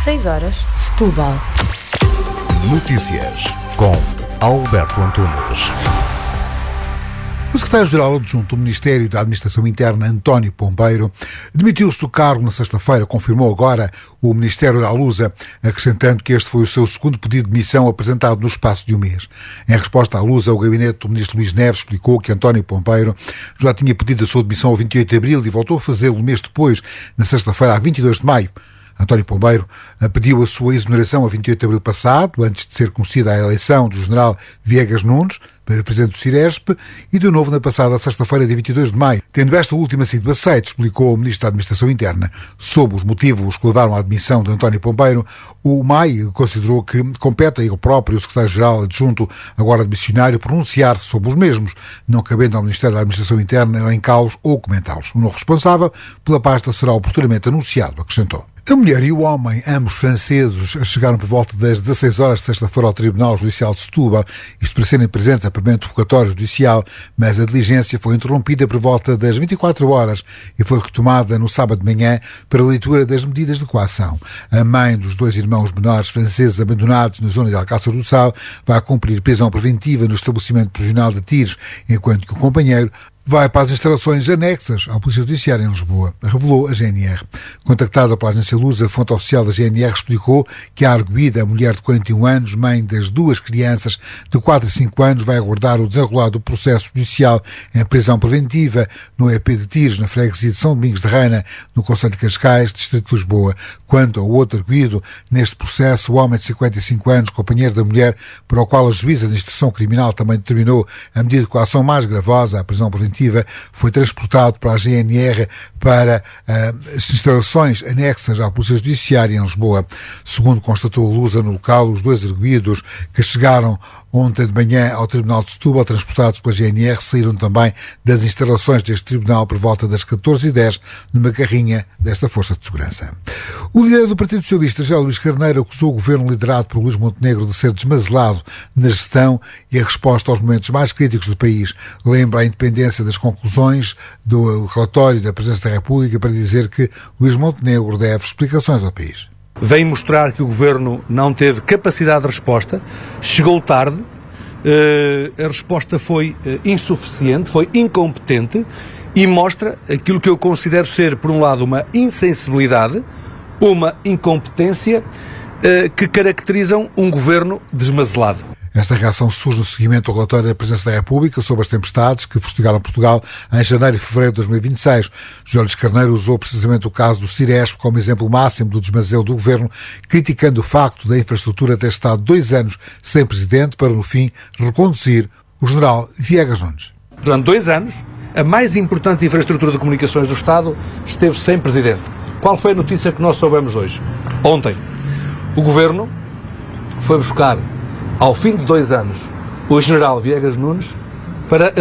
16h, Setúbal. Notícias com Alberto Antunes. O secretário-geral adjunto do Ministério da Administração Interna, António Pombeiro, demitiu-se do cargo na sexta-feira, confirmou agora o Ministério da Lusa, acrescentando que este foi o seu segundo pedido de demissão apresentado no espaço de um mês. Em resposta à Lusa, o gabinete do ministro Luís Neves explicou que António Pombeiro já tinha pedido a sua demissão ao 28 de abril e voltou a fazê-lo um mês depois, na sexta-feira, a 22 de maio. António Pombeiro pediu a sua exoneração a 28 de abril passado, antes de ser conhecida a eleição do general Viegas Nunes para presidente do Ciresp, e de novo na passada sexta-feira, dia 22 de maio. Tendo esta última sido aceita, explicou o ministro da Administração Interna. Sob os motivos que levaram à admissão de António Pombeiro, o MAI considerou que compete a ele próprio, o secretário-geral adjunto, agora demissionário, pronunciar-se sobre os mesmos, não cabendo ao Ministério da Administração Interna elencá-los ou comentá-los. O novo responsável pela pasta será oportunamente anunciado, acrescentou. A mulher e o homem, ambos franceses, chegaram por volta das 16 horas de sexta-feira ao Tribunal Judicial de Setúbal, isto para serem presentes a primeiro interrogatório judicial, mas a diligência foi interrompida por volta das 24 horas e foi retomada no sábado de manhã para a leitura das medidas de coação. A mãe dos dois irmãos menores franceses abandonados na zona de Alcácer do Sal vai cumprir prisão preventiva no estabelecimento prisional de Tires, enquanto que o companheiro vai para as instalações anexas à Polícia Judiciária em Lisboa, revelou a GNR. Contactada pela agência Lusa, a fonte oficial da GNR explicou que a arguida, a mulher de 41 anos, mãe das duas crianças de 4 e 5 anos, vai aguardar o desenrolar do processo judicial em prisão preventiva no EP de Tires, na freguesia de São Domingos de Reina, no concelho de Cascais, distrito de Lisboa. Quanto ao outro arguido, neste processo, o homem de 55 anos, companheiro da mulher, para o qual a juíza de instrução criminal também determinou a medida de coação mais gravosa, a prisão preventiva, foi transportado para a GNR para as instalações anexas à Polícia Judiciária em Lisboa. Segundo constatou a Lusa no local, os dois arguidos que chegaram ontem de manhã ao Tribunal de Setúbal, transportados pela GNR, saíram também das instalações deste tribunal por volta das 14h10 numa carrinha desta Força de Segurança. O líder do Partido Socialista, José Luís Carneiro, acusou o governo liderado por Luís Montenegro de ser desmazelado na gestão e a resposta aos momentos mais críticos do país. Lembra a independência das conclusões do relatório da Presidência da República para dizer que Luís Montenegro deve explicações ao país. Vem mostrar que o Governo não teve capacidade de resposta, chegou tarde, a resposta foi insuficiente, foi incompetente e mostra aquilo que eu considero ser, por um lado, uma insensibilidade, uma incompetência que caracterizam um Governo desmazelado. Esta reação surge no seguimento do relatório da Presidência da República sobre as tempestades que fustigaram Portugal em janeiro e fevereiro de 2026. José Luís Carneiro usou precisamente o caso do Ciresp como exemplo máximo do desmazelo do governo, criticando o facto da infraestrutura ter estado 2 anos sem presidente para, no fim, reconduzir o general Viegas Nunes. Durante 2 anos, a mais importante infraestrutura de comunicações do Estado esteve sem presidente. Qual foi a notícia que nós soubemos hoje? Ontem, o governo foi buscar, ao fim de 2 anos, o general Viegas Nunes para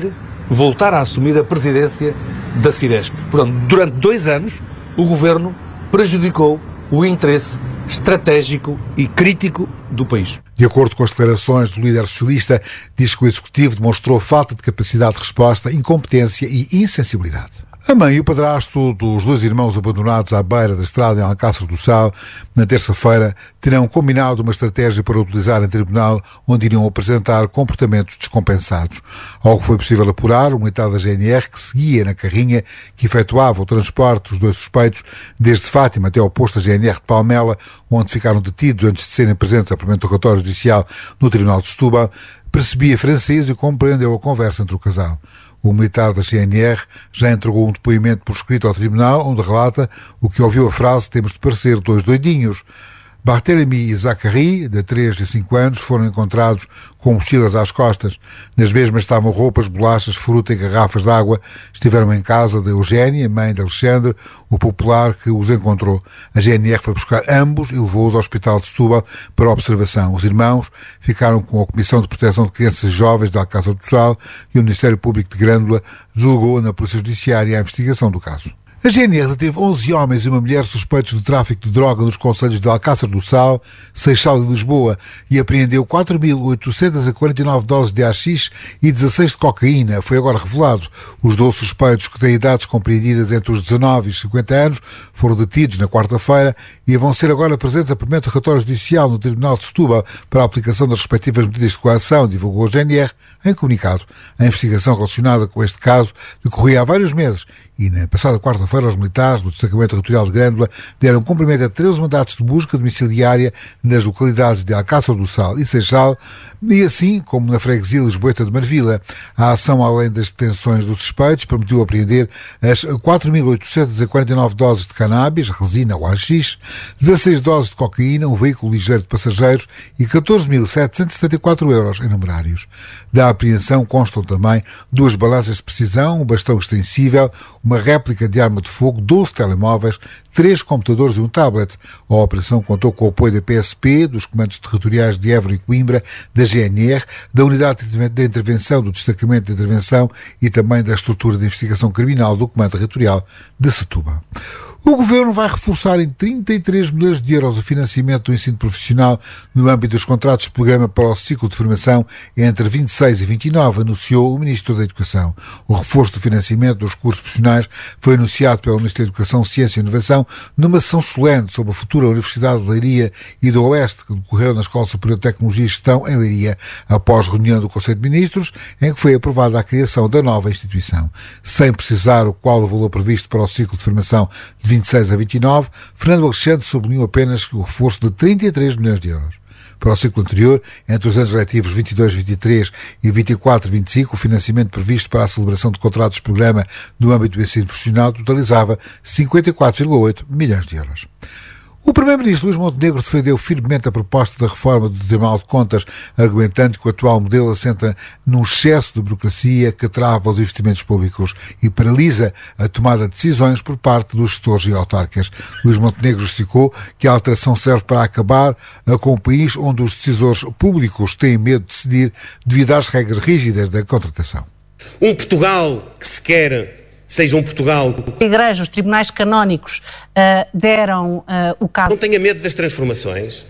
voltar a assumir a presidência da Ciresp. Portanto, durante 2 anos, o governo prejudicou o interesse estratégico e crítico do país. De acordo com as declarações do líder socialista, diz que o Executivo demonstrou falta de capacidade de resposta, incompetência e insensibilidade. A mãe e o padrasto dos 2 irmãos abandonados à beira da estrada em Alcácer do Sal, na terça-feira, terão combinado uma estratégia para utilizar em tribunal onde iriam apresentar comportamentos descompensados. Ao que foi possível apurar, o militar da GNR que seguia na carrinha que efetuava o transporte dos 2 suspeitos desde Fátima até ao posto da GNR de Palmela, onde ficaram detidos antes de serem presentes ao primeiro interrogatório judicial no Tribunal de Setúbal, percebia francês e compreendeu a conversa entre o casal. O militar da GNR já entregou um depoimento por escrito ao tribunal, onde relata o que ouviu a frase "temos de parecer 2 doidinhos". Barthélemy e Zachary, de 3 e 5 anos, foram encontrados com mochilas às costas. Nas mesmas estavam roupas, bolachas, fruta e garrafas de água. Estiveram em casa de Eugénia, mãe de Alexandre, o popular que os encontrou. A GNR foi buscar ambos e levou-os ao Hospital de Setúbal para observação. Os irmãos ficaram com a Comissão de Proteção de Crianças e Jovens de Alcácer do Sal e o Ministério Público de Grândola delegou na Polícia Judiciária a investigação do caso. A GNR deteve 11 homens e uma mulher suspeitos de tráfico de droga nos concelhos de Alcácer do Sal, Seixal e Lisboa e apreendeu 4.849 doses de haxixe e 16 de cocaína. Foi agora revelado. Os 12 suspeitos, que têm idades compreendidas entre os 19 e os 50 anos, foram detidos na quarta-feira e vão ser agora presentes a primeiro interrogatório judicial no Tribunal de Setúbal para a aplicação das respectivas medidas de coação, divulgou a GNR em comunicado. A investigação relacionada com este caso decorria há vários meses e na passada quarta-feira os militares do Destacamento Territorial de Grândola deram cumprimento a 13 mandatos de busca domiciliária nas localidades de Alcácer do Sal e Seixal e assim como na freguesia lisboeta de Marvila. A ação, além das detenções dos suspeitos, permitiu apreender as 4.849 doses de cannabis, resina ou haxixe, 16 doses de cocaína, um veículo ligeiro de passageiros e 14.774 euros em numerários. Da apreensão constam também 2 balanças de precisão, um bastão extensível, uma réplica de arma de fogo, 12 telemóveis, 3 computadores e um tablet. A operação contou com o apoio da PSP, dos comandos territoriais de Évora e Coimbra, da GNR, da Unidade de Intervenção do Destacamento de Intervenção e também da Estrutura de Investigação Criminal do Comando Territorial de Setúbal. O Governo vai reforçar em 33 milhões de euros o financiamento do ensino profissional no âmbito dos contratos de programa para o ciclo de formação entre 26 e 29, anunciou o Ministro da Educação. O reforço do financiamento dos cursos profissionais foi anunciado pelo Ministro da Educação, Ciência e Inovação numa sessão solene sobre a futura Universidade de Leiria e do Oeste, que decorreu na Escola Superior de Tecnologia e Gestão em Leiria, após reunião do Conselho de Ministros, em que foi aprovada a criação da nova instituição. Sem precisar qual o valor previsto para o ciclo de formação de 26 a 29, Fernando Alexandre sublinhou apenas o reforço de 33 milhões de euros. Para o ciclo anterior, entre os anos letivos 22-23 e 24-25, o financiamento previsto para a celebração de contratos de programa no âmbito do ensino profissional totalizava 54,8 milhões de euros. O Primeiro-Ministro Luís Montenegro defendeu firmemente a proposta da reforma do Tribunal de Contas, argumentando que o atual modelo assenta num excesso de burocracia que trava os investimentos públicos e paralisa a tomada de decisões por parte dos gestores e autarcas. Luís Montenegro justificou que a alteração serve para acabar com um país onde os decisores públicos têm medo de decidir devido às regras rígidas da contratação. Um Portugal que se quer seja um Portugal... A Igreja, os tribunais canónicos deram o caso... Não tenha medo das transformações.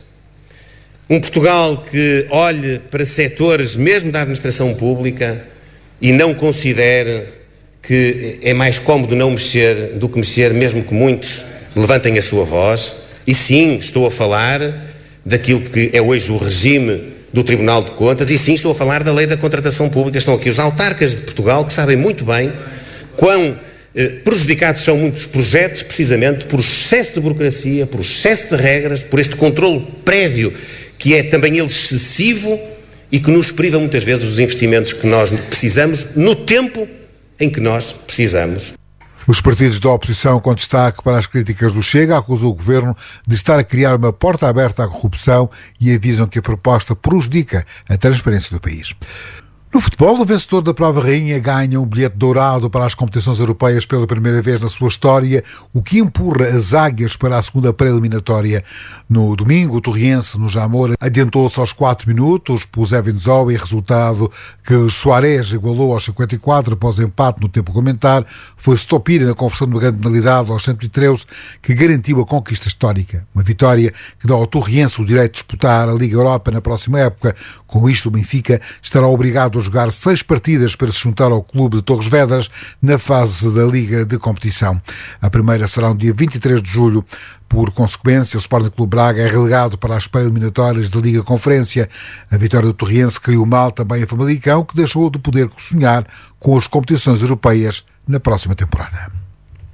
Um Portugal que olhe para setores, mesmo da administração pública, e não considere que é mais cómodo não mexer do que mexer, mesmo que muitos levantem a sua voz. E sim, estou a falar daquilo que é hoje o regime do Tribunal de Contas, e sim, estou a falar da Lei da Contratação Pública. Estão aqui os autarcas de Portugal que sabem muito bem quão prejudicados são muitos projetos, precisamente por excesso de burocracia, por excesso de regras, por este controlo prévio que é também ele excessivo e que nos priva muitas vezes dos investimentos que nós precisamos no tempo em que nós precisamos. Os partidos da oposição, com destaque para as críticas do Chega, acusam o Governo de estar a criar uma porta aberta à corrupção e avisam que a proposta prejudica a transparência do país. No futebol, o vencedor da Prova Rainha ganha um bilhete dourado para as competições europeias pela primeira vez na sua história, o que empurra as águias para a segunda pré-eliminatória. No domingo, o Torriense, no Jamor, adiantou-se aos 4 minutos, pôs Evin Zoe, resultado que Soares igualou aos 54 após empate no tempo complementar. Foi Stopira na conversão de uma grande penalidade aos 113 que garantiu a conquista histórica. Uma vitória que dá ao Torriense o direito de disputar a Liga Europa na próxima época. Com isto, o Benfica estará obrigado a jogar 6 partidas para se juntar ao clube de Torres Vedras na fase da Liga de Competição. A primeira será no dia 23 de julho. Por consequência, o Sporting Clube Braga é relegado para as pré-eliminatórias da Liga Conferência. A vitória do Torriense caiu mal também a Famalicão, que deixou de poder sonhar com as competições europeias na próxima temporada.